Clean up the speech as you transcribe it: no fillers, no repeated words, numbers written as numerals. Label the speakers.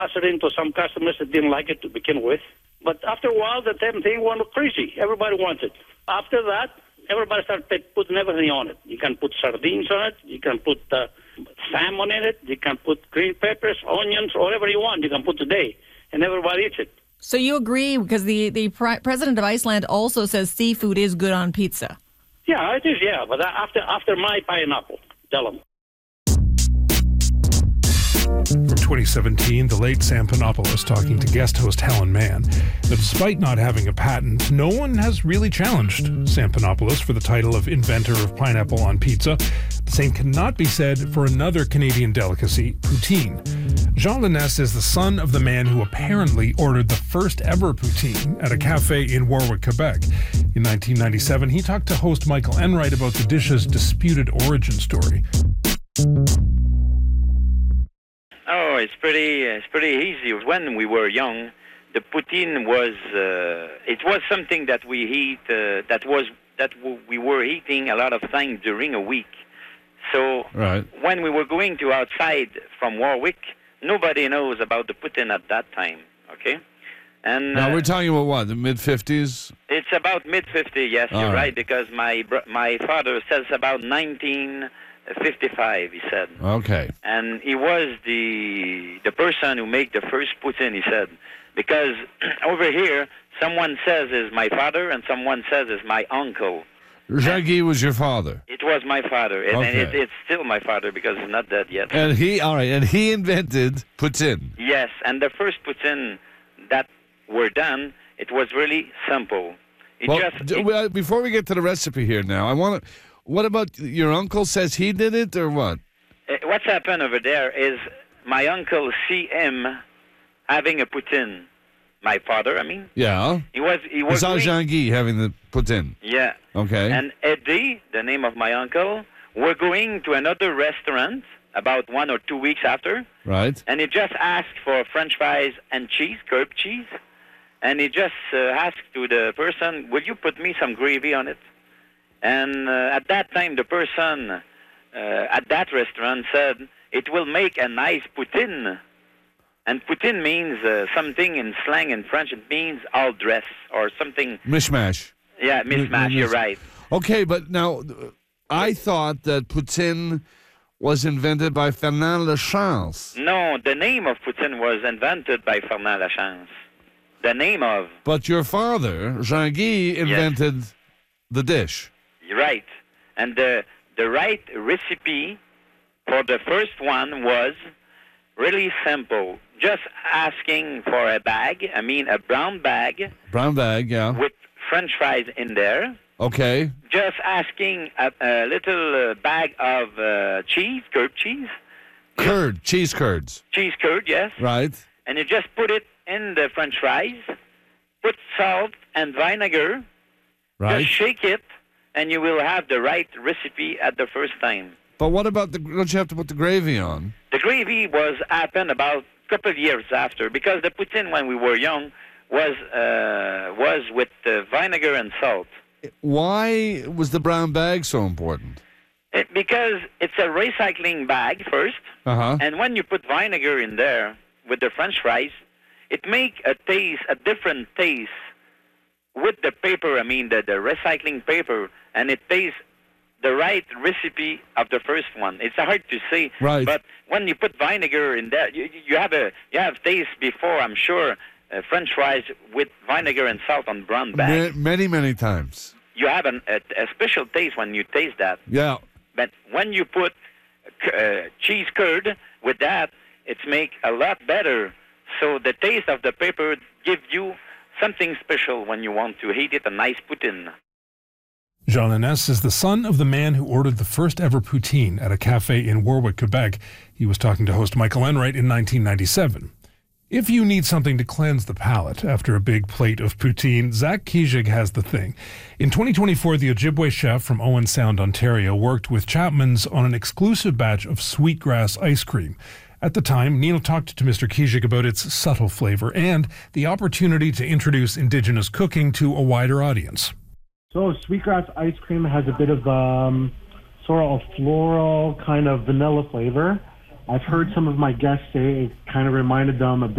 Speaker 1: Passed it into some customers that didn't like it to begin with. But after a while, the damn thing went crazy. Everybody wants it. After that, everybody started putting everything on it. You can put sardines on it. You can put salmon in it. You can put green peppers, onions, whatever you want. You can put today, and everybody eats it.
Speaker 2: So you agree, because the president of Iceland also says seafood is good on pizza.
Speaker 1: Yeah, it is, yeah. But after my pineapple, tell them.
Speaker 3: From 2017, the late Sam Panopoulos talking to guest host Helen Mann. Now, despite not having a patent, no one has really challenged Sam Panopoulos for the title of inventor of pineapple on pizza. The same cannot be said for another Canadian delicacy, poutine. Jean Lennes is the son of the man who apparently ordered the first ever poutine at a cafe in Warwick, Quebec. In 1997, he talked to host Michael Enright about the dish's disputed origin story.
Speaker 4: Oh, it's pretty easy. When we were young, the poutine was it was something that we eat we were eating a lot of times during a week. So when we were going to outside from Warwick, nobody knows about the poutine at that time. Okay, and
Speaker 5: now we're talking about what, the mid-50s?
Speaker 4: It's about mid-50s. Yes, you're right, because my father says about 1955, he said.
Speaker 5: Okay.
Speaker 4: And he was the person who made the first poutine, he said. Because over here, someone says is my father and someone says is my uncle.
Speaker 5: Jean-Guy was your father?
Speaker 4: It was my father. And it's still my father because he's not dead yet.
Speaker 5: And he invented poutine.
Speaker 4: Yes, and the first poutine that were done, it was really simple.
Speaker 5: Before we get to the recipe here now, what about your uncle says he did it, or what?
Speaker 4: What's happened over there is my uncle see him having a poutine. My father, I mean.
Speaker 5: Yeah.
Speaker 4: He was
Speaker 5: saw Jean-Guy having the poutine.
Speaker 4: Yeah.
Speaker 5: Okay.
Speaker 4: And Eddie, the name of my uncle, were going to another restaurant about 1 or 2 weeks after.
Speaker 5: Right.
Speaker 4: And he just asked for French fries and cheese, curb cheese. And he just asked to the person, will you put me some gravy on it? And at that time, the person at that restaurant said, it will make a nice poutine. And poutine means something in slang in French. It means all dress or something.
Speaker 5: Mishmash.
Speaker 4: Yeah, mishmash, you're right.
Speaker 5: Okay, but now, I thought that poutine was invented by Fernand Lachance.
Speaker 4: No, the name of poutine was invented by Fernand Lachance. The name of...
Speaker 5: But your father, Jean-Guy, invented the dish.
Speaker 4: Right. And the right recipe for the first one was really simple. Just asking for a bag, I mean a brown bag.
Speaker 5: Brown bag, yeah.
Speaker 4: With French fries in there.
Speaker 5: Okay.
Speaker 4: Just asking a little bag of cheese, curd cheese.
Speaker 5: Cheese curds.
Speaker 4: Cheese curd, yes.
Speaker 5: Right.
Speaker 4: And you just put it in the French fries, put salt and vinegar.
Speaker 5: Right.
Speaker 4: Just shake it, and you will have the right recipe at the first time.
Speaker 5: But what about don't you have to put the gravy on?
Speaker 4: The gravy happened about a couple of years after, because the poutine when we were young was with vinegar and salt.
Speaker 5: Why was the brown bag so important?
Speaker 4: Because it's a recycling bag first, and when you put vinegar in there with the French fries, it makes a different taste with the paper, I mean the recycling paper, and it tastes the right recipe of the first one. It's hard to say,
Speaker 5: right.
Speaker 4: But when you put vinegar in there, you have taste before, I'm sure, French fries with vinegar and salt on brown bag.
Speaker 5: Many times.
Speaker 4: You have a special taste when you taste that.
Speaker 5: Yeah.
Speaker 4: But when you put cheese curd with that, it's make a lot better. So the taste of the paper gives you something special when you want to eat it, a nice poutine.
Speaker 3: Jean Lennes is the son of the man who ordered the first ever poutine at a cafe in Warwick, Quebec. He was talking to host Michael Enright in 1997. If you need something to cleanse the palate after a big plate of poutine, Zach Kijig has the thing. In 2024, the Ojibwe chef from Owen Sound, Ontario, worked with Chapman's on an exclusive batch of sweetgrass ice cream. At the time, Neil talked to Mr. Kijig about its subtle flavor and the opportunity to introduce Indigenous cooking to a wider audience.
Speaker 6: So sweetgrass ice cream has a bit of sort of a floral kind of vanilla flavor. I've heard some of my guests say it kind of reminded them a bit